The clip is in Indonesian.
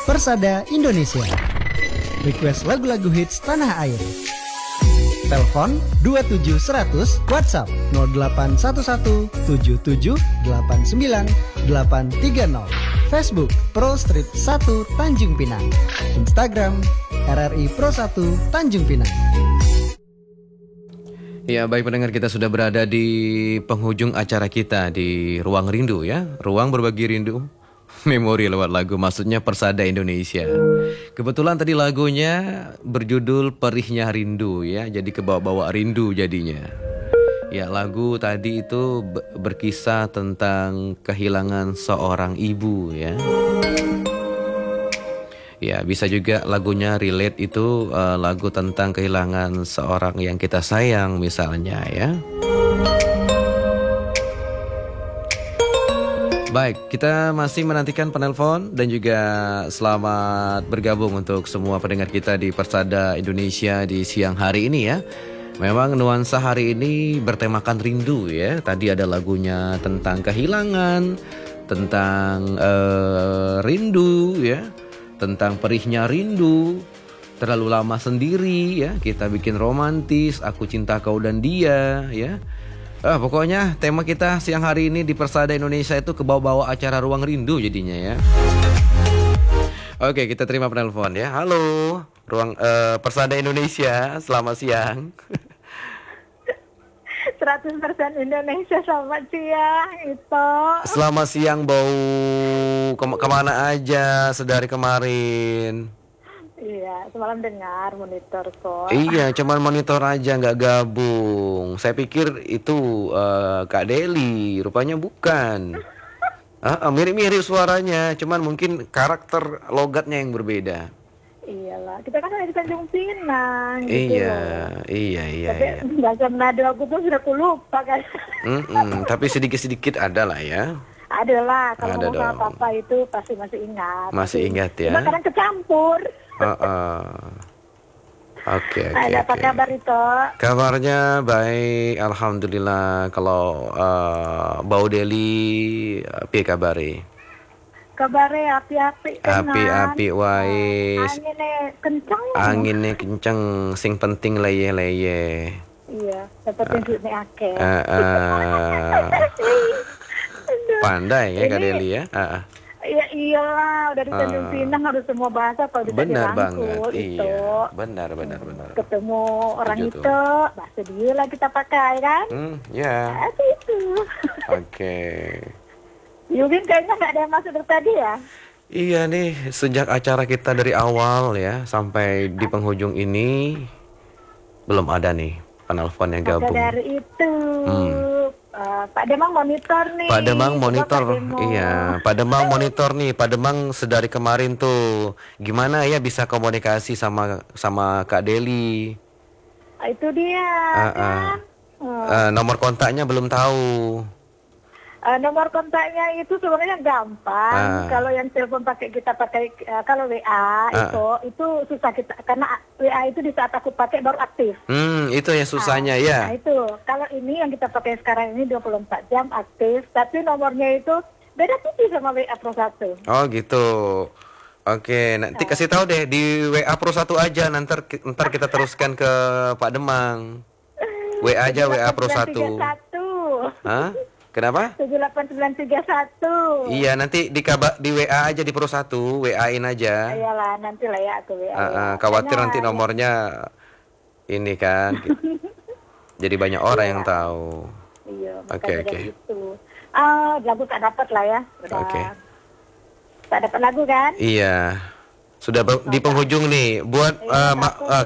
Persada Indonesia. Request lagu-lagu hits tanah air. Telepon 27100, WhatsApp 0811 7789 830. Facebook Pro Street 1 Tanjung Pinang. Instagram RRI Pro 1 Tanjung Pinang. Ya, baik pendengar, kita sudah berada di penghujung acara kita di Ruang Rindu ya. Ruang berbagi rindu, memori lewat lagu, maksudnya Persada Indonesia. Kebetulan tadi lagunya berjudul Perihnya Rindu ya, jadi kebawa-bawa rindu jadinya. Ya, lagu tadi itu berkisah tentang kehilangan seorang ibu ya. Ya, bisa juga lagunya relate itu lagu tentang kehilangan seorang yang kita sayang misalnya ya. Baik, kita masih menantikan penelpon dan juga selamat bergabung untuk semua pendengar kita di Persada Indonesia di siang hari ini ya. Memang nuansa hari ini bertemakan rindu ya. Tadi ada lagunya tentang kehilangan, tentang rindu ya, tentang perihnya rindu, terlalu lama sendiri ya, kita bikin romantis, aku cinta kau dan dia ya. Pokoknya tema kita siang hari ini di Persada Indonesia itu kebawa-bawa acara Ruang Rindu jadinya ya. Oke, kita terima penelpon ya. Halo, Ruang Persada Indonesia, selamat siang. 100% Indonesia, selamat siang itu. Selamat siang, bau kemana aja sedari kemarin? Iya, semalam dengar monitor kok. Iya, cuman monitor aja, nggak gabung. Saya pikir itu Kak Deli, rupanya bukan. Mirip-mirip suaranya, cuman mungkin karakter logatnya yang berbeda. Iyalah, kita kan ada di Tanjung Pinang gitu. Iya. Tapi bahasa Manado aku tuh sudah lupa kan. Tapi sedikit-sedikit ada lah ya. Ada lah, kalau Ada ngomong sama dong. papa itu pasti masih ingat. Masih ingat ya. Cuma kadang kecampur. Oke. Ada apa kabar itu? Kabarnya baik, alhamdulillah. Kalau Bau Deli, piye kabare? Kabare api-api tenan. Api-api wae. Anginnya kencang. Kenceng, sing penting leye-leye. Iya, seperti duitnya akeh. Pandai ya Kak Deli ya. Iya iyalah, udah di Tanjung Pinang harus semua bahasa kalau bisa Benar dirangkul banget, itu. iya. Benar. Ketemu orang Setuju itu, bahasa dia lah kita pakai kan? Ya. Itu. Oke. Yudin kayaknya nggak ada yang masuk dari tadi ya? Iya nih, sejak acara kita dari awal ya sampai di penghujung ini belum ada nih penelpon yang gabung. Maka dari itu, Pak Demang monitor nih. Pak Demang Coba monitor, Pak Demang. iya. Pak Demang monitor nih. Pak Demang sedari kemarin tuh gimana ya bisa komunikasi sama Kak Deli? Itu dia. Kan? Nomor kontaknya belum tahu. Nomor kontaknya itu sebenarnya gampang. Kalau yang telepon kita pakai kalau WA itu susah kita karena WA itu di saat aku pakai baru aktif. Itu yang susahnya ya. Nah itu kalau ini yang kita pakai sekarang ini 24 jam aktif, tapi nomornya itu beda tipis sama WA Pro 1. Oh gitu. Oke, nanti kasih tahu deh di WA Pro 1 aja, ntar kita teruskan ke Pak Demang. WA aja WA Pro 1. Hah? Kenapa? 78931. Iya, nanti di WA aja di Pro 1, WA-in aja. Iyalah, nanti lah ya aku WA. Khawatir nanti nomornya ini kan. Jadi banyak orang yang tahu. Iya, Oke. Itu. Lagu tak dapat lah ya. Oke. Tak dapat lagu kan? Iya. Sudah di penghujung nih. Buat